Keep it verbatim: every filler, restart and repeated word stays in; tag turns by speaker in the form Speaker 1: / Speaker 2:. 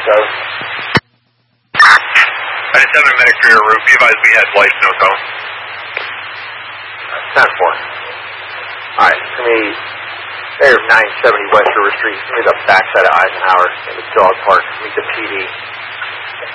Speaker 1: seven.
Speaker 2: ninety-seven medic for your route. Be advised we had lights, no tone.
Speaker 1: ten four. Alright, for me, air nine seventy West River Street, near the backside of Eisenhower, in the dog park, meet the P D.